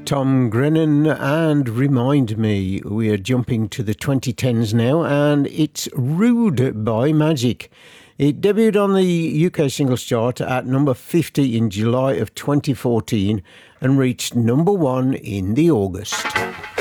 Tom Grennan and Remind Me. We are jumping to the 2010s now, and it's Rude by Magic. It debuted on the UK singles chart at number 50 in July of 2014 and reached number 1 in the August.